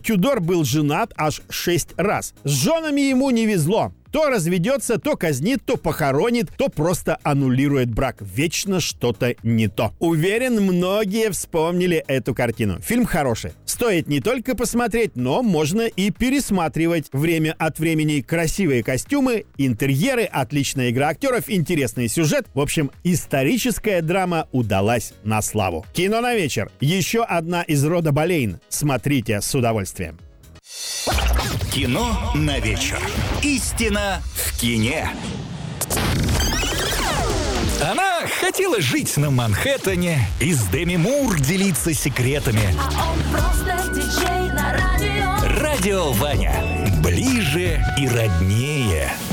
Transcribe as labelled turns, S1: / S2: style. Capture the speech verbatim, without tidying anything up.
S1: Тюдор был женат аж шесть раз. С женами ему не везло. То разведется, то казнит, то похоронит, то просто аннулирует брак. Вечно что-то не то. Уверен, многие вспомнили эту картину. Фильм хороший. Стоит не только посмотреть, но можно и пересматривать. Время от времени красивые костюмы, интерьеры, отличная игра актеров, интересный сюжет. В общем, историческая драма удалась на славу. Кино на вечер. Еще одна из рода Болейн. Смотрите с удовольствием.
S2: Кино на вечер. Истина в кине. Она хотела жить на Манхэттене и с Деми Мур делиться секретами.
S3: А он просто диджей на радио.
S2: Радио Ваня. Ближе и роднее.